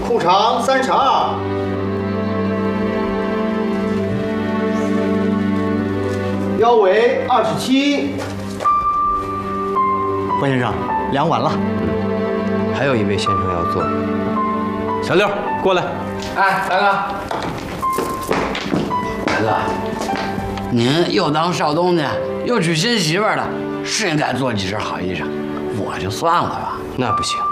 裤长32，腰围27。关先生，量完了。 还有一位先生要做。小六，过来。 哎，大哥，大哥，您又当少东家，又娶新媳妇儿了，是应该做几身好衣裳。我就算了吧。 那不行，